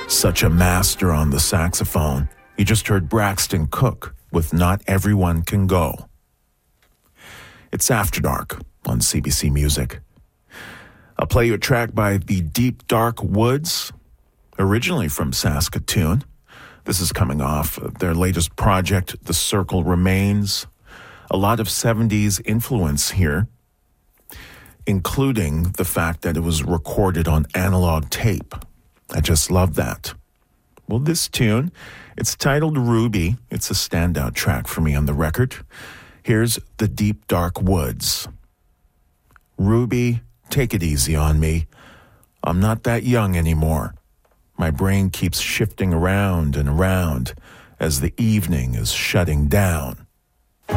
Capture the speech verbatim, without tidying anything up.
Such a master on the saxophone. You just heard Braxton Cook with Not Everyone Can Go. It's After Dark on C B C Music. I'll play you a track by the Deep Dark Woods, originally from Saskatoon. This is coming off of their latest project, The Circle Remains. A lot of seventies influence here, including the fact that it was recorded on analog tape. I just love that. Well, this tune, it's titled Ruby. It's a standout track for me on the record. Here's The Deep Dark Woods. Ruby, take it easy on me. I'm not that young anymore. My brain keeps shifting around and around as the evening is shutting down.